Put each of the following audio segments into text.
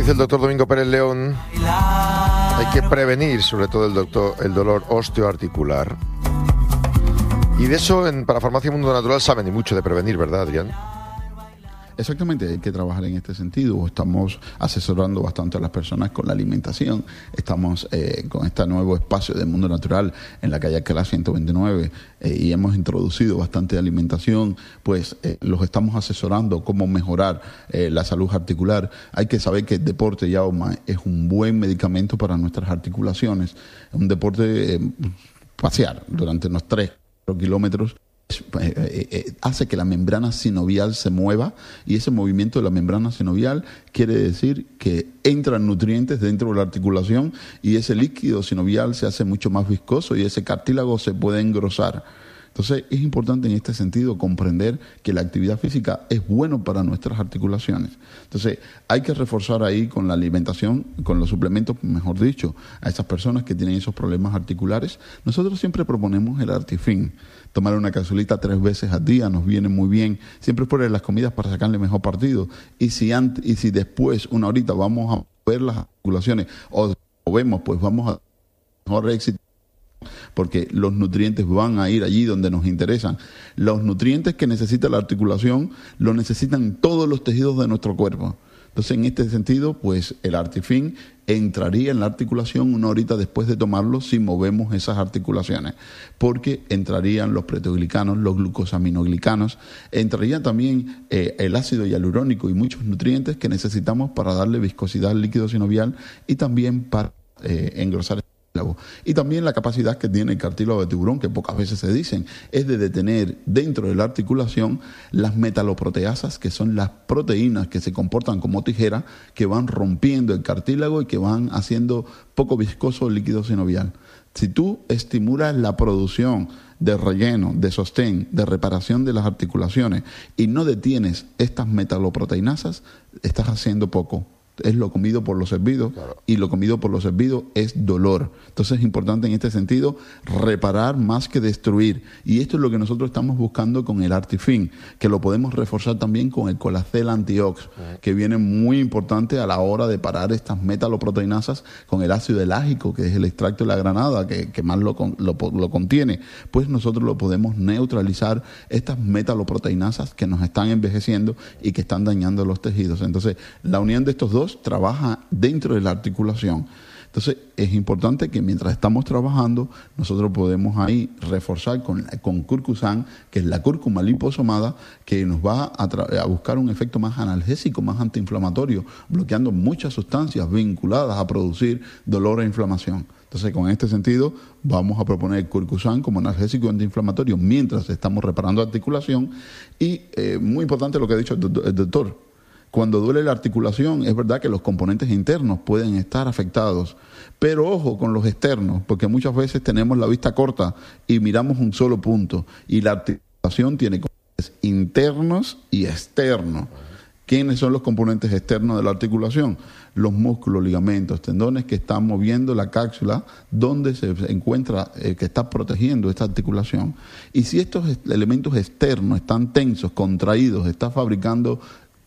Dice el doctor Domingo Pérez León, hay que prevenir sobre todo el dolor osteoarticular. Y de eso para Farmacia Mundo Natural saben y mucho de prevenir, ¿verdad, Adrián? Exactamente, hay que trabajar en este sentido. Estamos asesorando bastante a las personas con la alimentación. Estamos con este nuevo espacio de Mundo Natural en la calle Alcalá 129 y hemos introducido bastante alimentación, pues los estamos asesorando cómo mejorar la salud articular. Hay que saber que el deporte, Jaume, es un buen medicamento para nuestras articulaciones. Es un deporte, pasear durante unos 3 kilómetros hace que la membrana sinovial se mueva, y ese movimiento de la membrana sinovial quiere decir que entran nutrientes dentro de la articulación y ese líquido sinovial se hace mucho más viscoso y ese cartílago se puede engrosar. Entonces es importante en este sentido comprender que la actividad física es bueno para nuestras articulaciones. Entonces hay que reforzar ahí con la alimentación, con los suplementos, mejor dicho, a esas personas que tienen esos problemas articulares. Nosotros siempre proponemos el Artifin. Tomar una capsulita 3 veces al día nos viene muy bien, siempre fuera de las comidas para sacarle mejor partido. Y si después, una horita, vamos a ver las articulaciones o vemos, pues vamos a mejor éxito, porque los nutrientes van a ir allí donde nos interesan. Los nutrientes que necesita la articulación los necesitan todos los tejidos de nuestro cuerpo. Entonces, en este sentido, pues el Artifin entraría en la articulación una horita después de tomarlo si movemos esas articulaciones, porque entrarían los proteoglicanos, los glucosaminoglicanos, entraría también el ácido hialurónico y muchos nutrientes que necesitamos para darle viscosidad al líquido sinovial y también para engrosar. Y también la capacidad que tiene el cartílago de tiburón, que pocas veces se dicen, es de detener dentro de la articulación las metaloproteasas, que son las proteínas que se comportan como tijera, que van rompiendo el cartílago y que van haciendo poco viscoso el líquido sinovial. Si tú estimulas la producción de relleno, de sostén, de reparación de las articulaciones y no detienes estas metaloproteinasas, estás haciendo poco. Es lo comido por lo servido, claro. Y lo comido por lo servido es dolor. Entonces es importante en este sentido reparar más que destruir. Y esto es lo que nosotros estamos buscando con el Artifin, que lo podemos reforzar también con el Colacel Antiox, que viene muy importante a la hora de parar estas metaloproteinasas con el ácido elágico, que es el extracto de la granada, que más lo contiene. Pues nosotros lo podemos neutralizar, estas metaloproteinasas que nos están envejeciendo y que están dañando los tejidos. Entonces, la unión de estos dos trabaja dentro de la articulación. Entonces es importante que mientras estamos trabajando nosotros podemos ahí reforzar con Curcusan, que es la cúrcuma liposomada, que nos va a buscar un efecto más analgésico, más antiinflamatorio, bloqueando muchas sustancias vinculadas a producir dolor e inflamación. Entonces, con este sentido, vamos a proponer Curcusan como analgésico antiinflamatorio mientras estamos reparando articulación. Y muy importante lo que ha dicho el doctor. Cuando duele la articulación, es verdad que los componentes internos pueden estar afectados, pero ojo con los externos, porque muchas veces tenemos la vista corta y miramos un solo punto, y la articulación tiene componentes internos y externos. ¿Quiénes son los componentes externos de la articulación? Los músculos, ligamentos, tendones que están moviendo la cápsula donde se encuentra, que está protegiendo esta articulación. Y si estos elementos externos están tensos, contraídos, está fabricando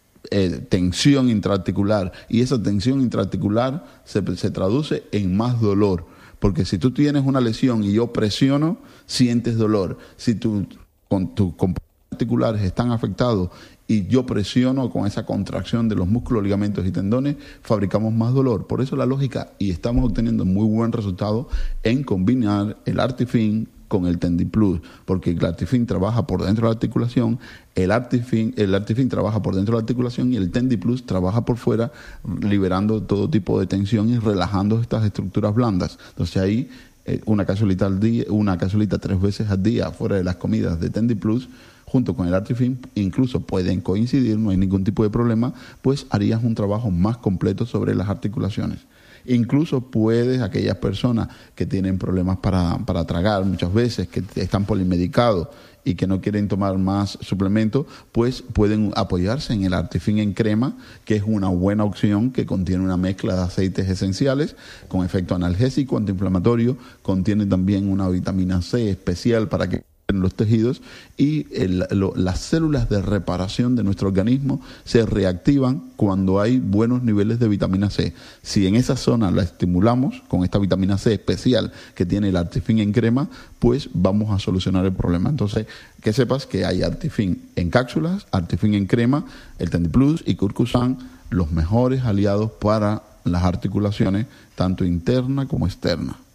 tensión intraarticular, y esa tensión intraarticular se traduce en más dolor, porque si tú tienes una lesión y yo presiono, sientes dolor. Si tus componentes articulares están afectados y yo presiono con esa contracción de los músculos, ligamentos y tendones, fabricamos más dolor. Por eso la lógica, y estamos obteniendo muy buen resultado en combinar el Artifin con el TendiPlus, porque el Artifin trabaja por dentro de la articulación, el Artifin trabaja por dentro de la articulación y el TendiPlus trabaja por fuera, liberando todo tipo de tensión y relajando estas estructuras blandas. Entonces ahí una capsulita al día, una capsulita 3 veces al día fuera de las comidas de TendiPlus, junto con el Artifin, incluso pueden coincidir, no hay ningún tipo de problema, pues harías un trabajo más completo sobre las articulaciones. Incluso puedes, aquellas personas que tienen problemas para tragar muchas veces, que están polimedicados y que no quieren tomar más suplementos, pues pueden apoyarse en el Artifin en crema, que es una buena opción, que contiene una mezcla de aceites esenciales con efecto analgésico, antiinflamatorio, contiene también una vitamina C especial para que en los tejidos y las células de reparación de nuestro organismo se reactivan cuando hay buenos niveles de vitamina C. Si en esa zona la estimulamos con esta vitamina C especial que tiene el Artifin en crema, pues vamos a solucionar el problema. Entonces, que sepas que hay Artifin en cápsulas, Artifin en crema, el Tendiplus y Curcusan, los mejores aliados para las articulaciones, tanto interna como externa.